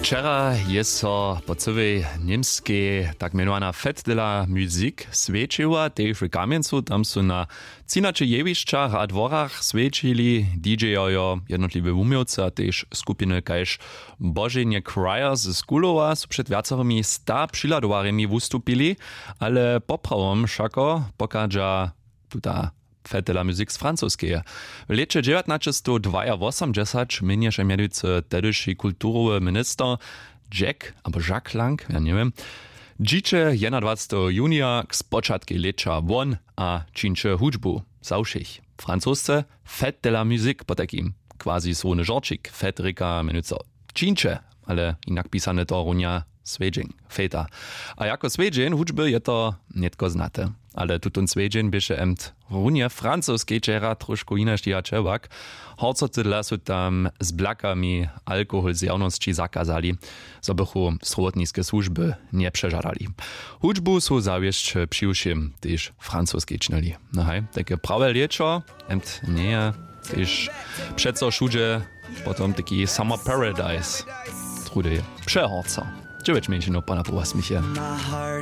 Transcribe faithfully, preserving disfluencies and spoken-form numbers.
Wczera jest so po całej niemskiej tak mianowana Fête de la Musique świeciła, też w Kamieńcu, tam są na cinaczy jewiszczach a dworach świecili didżejojo, jednotliwe umiejcy, a też skupiny kajż Bożenie Choir z Skulowa są przed wiacerami sta przyladowarami wystupili, ale poprawom szako pokaża tuta Fête de la Musique z francuskiej. W lecie dziewiętnaście osiemdziesiąt mieniasze mianowicie tedyszy kulturowy minister Jack, albo Jacques Lang, ja nie wiem, dzicze dwudziestego junia k spoczatki lecza won a czyncze hudżbu za všich. Francusce Fête de la Musique po takim quasi słony żorczyk, Fedryka mianowicie czyncze, ale inak pisane to runia Svedžin, feta. A jako Svedžin hudžby je to netko znate. Ale tutun Svedžin bieše emt runie francoskiej czera troszkę inaczej czewak. Horco tydla su tam z blakami alkohol z javnosti zakazali, so bychu srotniskie służby nie przeżarali. Hudžbu su zawieszcz przyuszym też francuskiej czynali. No hej, takie prawe leczo, emt nie, też przeco szudzie potem taki Summer Paradise. Trudy, przehorco. Dziewięć miesięcy no pana po was mich hier.